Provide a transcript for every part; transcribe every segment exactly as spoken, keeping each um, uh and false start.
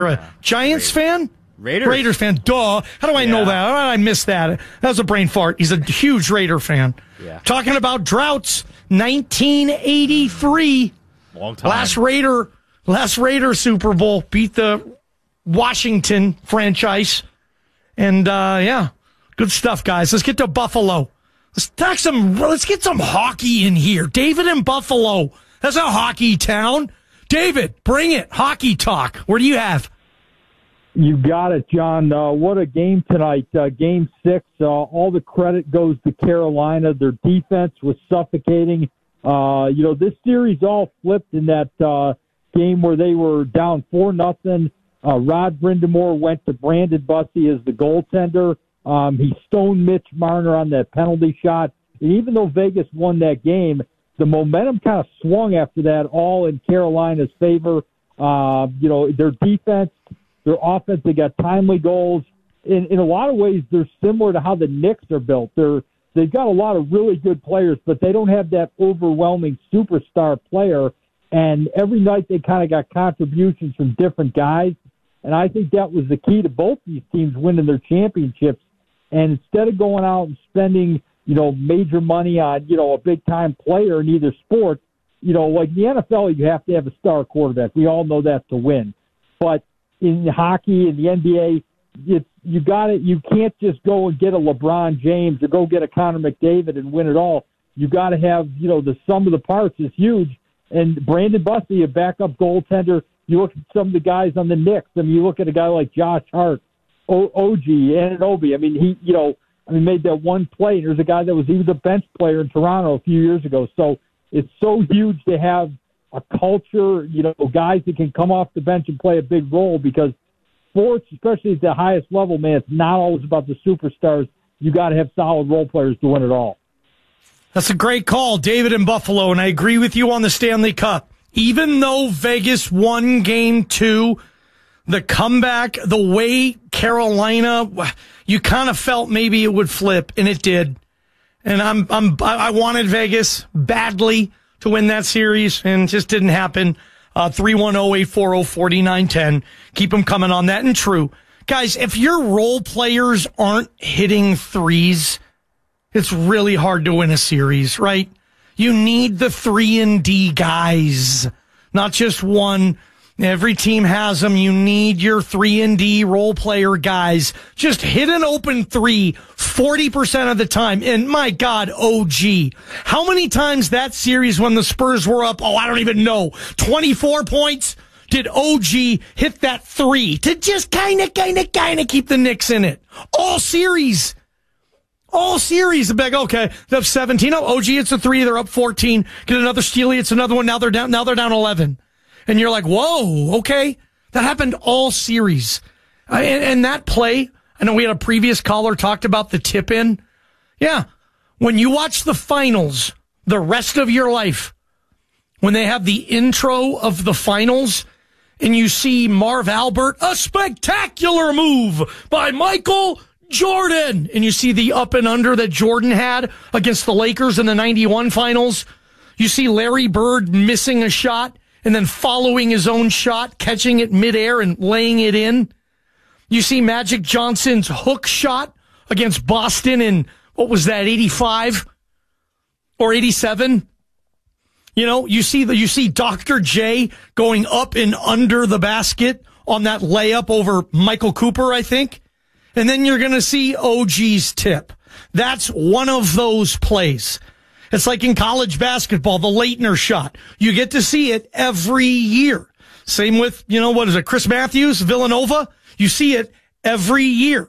a Giants Raiders. fan? Raiders. Raiders fan. Duh. How do I Yeah. know that? How did I miss that? That was a brain fart. He's a huge Raider fan. Yeah. Talking about droughts, nineteen eighty-three. Long time. Last Raider, last Raider Super Bowl beat the Washington franchise. And, uh, yeah, good stuff, guys. Let's get to Buffalo. Let's talk some, let's get some hockey in here. David in Buffalo. That's a hockey town. David, bring it. Hockey talk. Where do you have? You got it, John. Uh, what a game tonight. Uh, game six. Uh, all the credit goes to Carolina. Their defense was suffocating. Uh, you know, this series all flipped in that uh, game where they were down four nothing. Uh, Rod Brindamore went to Brandon Bussey as the goaltender. Um, he stoned Mitch Marner on that penalty shot. And even though Vegas won that game, the momentum kind of swung after that, all in Carolina's favor. Uh, you know, their defense, their offense, they got timely goals. In, in a lot of ways, they're similar to how the Knicks are built. They're, they've got a lot of really good players, but they don't have that overwhelming superstar player. And every night they kind of got contributions from different guys. And I think that was the key to both these teams winning their championships. And instead of going out and spending, you know, major money on, you know, a big-time player in either sport, you know, like the N F L, you have to have a star quarterback. We all know that to win. But in hockey and the N B A, it's, you got it. You can't just go and get a LeBron James or go get a Connor McDavid and win it all. You got to have, you know, the sum of the parts is huge. And Brandon Bussey, a backup goaltender, you look at some of the guys on the Knicks. I mean, you look at a guy like Josh Hart, o- O G, Anunoby. I mean, he, you know, I mean, made that one play. There's a guy that was even a bench player in Toronto a few years ago. So it's so huge to have a culture, you know, guys that can come off the bench and play a big role, because sports, especially at the highest level, man, it's not always about the superstars. You got to have solid role players to win it all. That's a great call, David in Buffalo, and I agree with you on the Stanley Cup. Even though Vegas won game two, the comeback, the way Carolina, you kind of felt maybe it would flip, and it did. And I'm, I'm, I wanted Vegas badly to win that series, and it just didn't happen. Uh, three one zero, eight four zero, four nine one zero. Keep them coming on that. And true, guys, if your role players aren't hitting threes, it's really hard to win a series, right? You need the three and D guys, not just one. Every team has them. You need your three and D role player guys. Just hit an open three forty percent of the time. And my God, O G, how many times that series when the Spurs were up, oh, I don't even know, twenty-four points, did O G hit that three to just kind of, kind of, kind of keep the Knicks in it? All series. All series. The big, okay, they're up seventeen. Oh, O G hits a three. They're up fourteen. Get another steal. It's another one. Now they're down, now they're down eleven. And you're like, whoa, okay. That happened all series. Uh, and, and that play, I know we had a previous caller talked about the tip in. Yeah. When you watch the finals the rest of your life, when they have the intro of the finals and you see Marv Albert, a spectacular move by Michael Jordan, and you see the up and under that Jordan had against the Lakers in the ninety-one finals. You see Larry Bird missing a shot and then following his own shot, catching it midair and laying it in. You see Magic Johnson's hook shot against Boston in, what was that, eighty-five or eighty-seven? You know, you see the, you see Doctor J going up and under the basket on that layup over Michael Cooper, I think. And then you're going to see O G's tip. That's one of those plays. It's like in college basketball, the Leitner shot. You get to see it every year. Same with, you know, what is it, Chris Matthews, Villanova? You see it every year.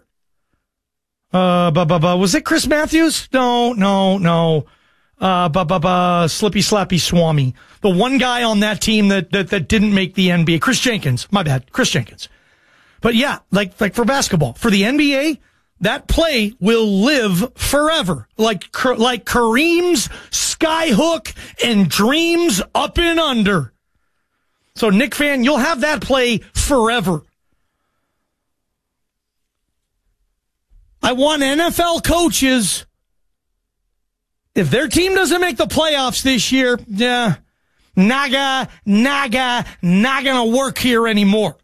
Uh, bu- bu- bu- was it Chris Matthews? No, no, no. Uh, bu- bu- bu- Slippy Slappy Swami. The one guy on that team that, that, that didn't make the N B A. Chris Jenkins. My bad. Chris Jenkins. But yeah, like, like for basketball, for the N B A, that play will live forever. Like, like Kareem's skyhook and Dreams up and under. So Knick fan, you'll have that play forever. I want N F L coaches, if their team doesn't make the playoffs this year, yeah, naga, naga, not gonna work here anymore.